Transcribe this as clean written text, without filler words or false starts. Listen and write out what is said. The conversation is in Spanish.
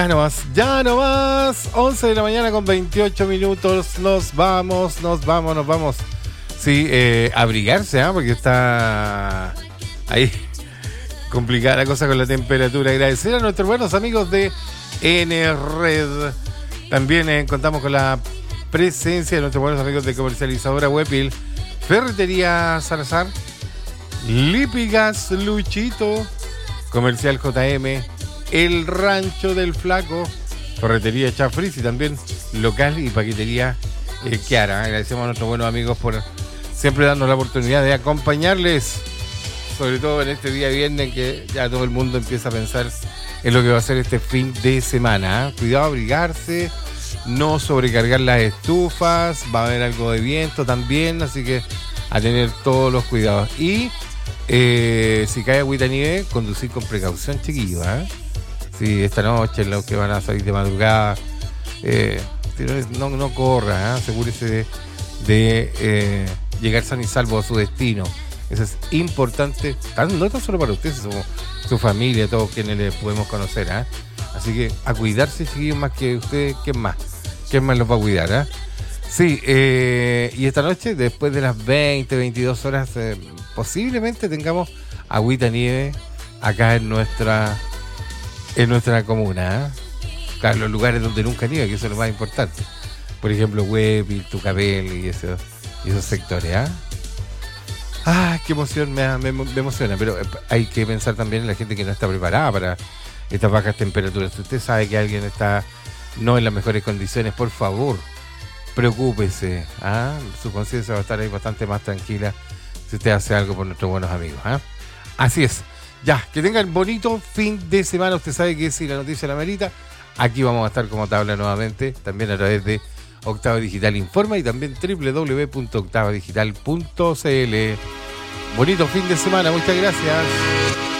Ya no más, 11 de la mañana con 28 minutos, nos vamos. Sí, abrigarse, porque está ahí complicada la cosa con la temperatura. Agradecer a nuestros buenos amigos de N-Red. También contamos con la presencia de nuestros buenos amigos de Comercializadora Huepil, Ferretería Salazar, Lipigas Luchito, Comercial JM, El Rancho del Flaco, Ferretería Chafris y también local y paquetería Kiara. Agradecemos a nuestros buenos amigos por siempre darnos la oportunidad de acompañarles, sobre todo en este día viernes que ya todo el mundo empieza a pensar en lo que va a ser este fin de semana. Cuidado, abrigarse, no sobrecargar las estufas, va a haber algo de viento también, así que a tener todos los cuidados. Y si cae agüita nieve, conducir con precaución, chiquillos, Sí, esta noche, los que van a salir de madrugada, no corra, asegúrese de llegar sano y salvo a su destino. Eso es importante, no tan solo para ustedes, sino su familia, todos quienes les podemos conocer, Así que a cuidarse, chiquillos, más que ustedes. ¿Quién más los va a cuidar, Sí, y esta noche, después de las 22 horas, posiblemente tengamos agüita nieve acá en nuestra comuna, Claro, los lugares donde nunca nieva, que eso es lo más importante. Por ejemplo, Huepil, Tucapel y esos sectores, qué emoción, me emociona, pero hay que pensar también en la gente que no está preparada para estas bajas temperaturas. Si usted sabe que alguien está no en las mejores condiciones, por favor, preocúpese, su conciencia va a estar ahí bastante más tranquila si usted hace algo por nuestros buenos amigos, Así es. Ya, que tengan bonito fin de semana. Usted sabe que si la noticia la merita, aquí vamos a estar como tabla nuevamente, también a través de Octava Digital Informa y también www.octavadigital.cl. Bonito fin de semana, muchas gracias.